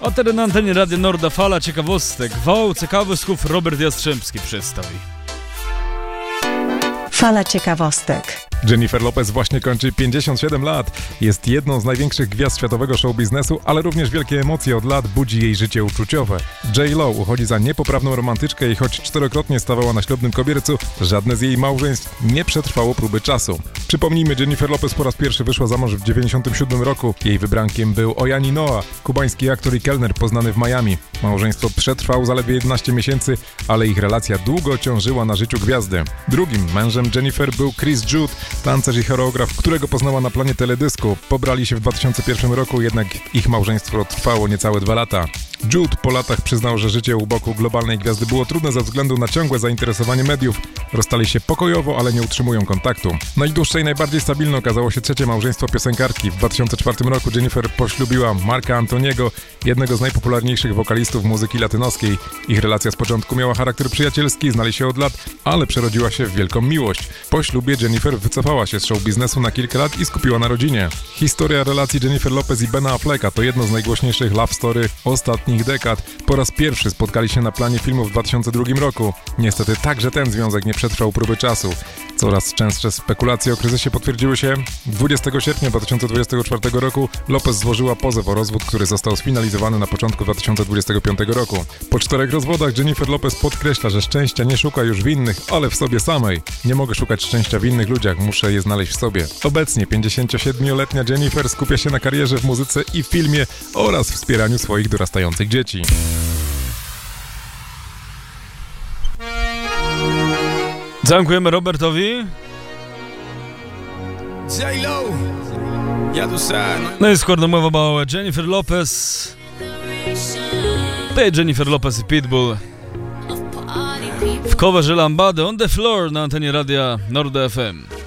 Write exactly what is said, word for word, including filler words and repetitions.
A teraz na antenie Radia Norda fala ciekawostek. Wał ciekawostków Robert Jastrzębski przedstawi. Fala ciekawostek. Jennifer Lopez właśnie kończy pięćdziesiąt siedem lat. Jest jedną z największych gwiazd światowego showbiznesu, ale również wielkie emocje od lat budzi jej życie uczuciowe. J Lo uchodzi za niepoprawną romantyczkę i choć czterokrotnie stawała na ślubnym kobiercu, żadne z jej małżeństw nie przetrwało próby czasu. Przypomnijmy, Jennifer Lopez po raz pierwszy wyszła za mąż w dziewięćdziesiątym siódmym roku. Jej wybrankiem był Oyani Noah, kubański aktor i kelner poznany w Miami. Małżeństwo przetrwało zaledwie jedenaście miesięcy, ale ich relacja długo ciążyła na życiu gwiazdy. Drugim mężem Jennifer był Chris Jude, tancerz i choreograf, którego poznała na planie teledysku. Pobrali się w dwa tysiące pierwszym roku, jednak ich małżeństwo trwało niecałe dwa lata. Jude po latach przyznał, że życie u boku globalnej gwiazdy było trudne ze względu na ciągłe zainteresowanie mediów. Rozstali się pokojowo, ale nie utrzymują kontaktu. Najdłuższe i najbardziej stabilne okazało się trzecie małżeństwo piosenkarki. W dwa tysiące czwartym roku Jennifer poślubiła Marka Antoniego, jednego z najpopularniejszych wokalistów muzyki latynoskiej. Ich relacja z początku miała charakter przyjacielski, znali się od lat, ale przerodziła się w wielką miłość. Po ślubie Jennifer wycofała się z show biznesu na kilka lat i skupiła na rodzinie. Historia relacji Jennifer Lopez i Bena Afflecka to jedno z najgłośniejszych love story ostatnich dekad. Po raz pierwszy spotkali się na planie filmu w dwa tysiące drugim roku. Niestety także ten związek nie przetrwał próby czasu. Coraz częstsze spekulacje o kryzysie potwierdziły się. dwudziestego sierpnia dwa tysiące dwudziestego czwartego roku Lopez złożyła pozew o rozwód, który został sfinalizowany na początku dwa tysiące dwudziestego piątego roku. Po czterech rozwodach Jennifer Lopez podkreśla, że szczęścia nie szuka już w innych, ale w sobie samej. Nie mogę szukać szczęścia w innych ludziach, muszę je znaleźć w sobie. Obecnie pięćdziesięciosiedmioletnia Jennifer skupia się na karierze w muzyce i filmie oraz wspieraniu swoich dorastających dzieci. Dziękujemy Robertowi. J Lo. Ja tu sam. No i skoro mowa była o Jennifer Lopez, to jest Jennifer Lopez i Pitbull w coverze Lambady on the floor na antenie Radia Norda F M.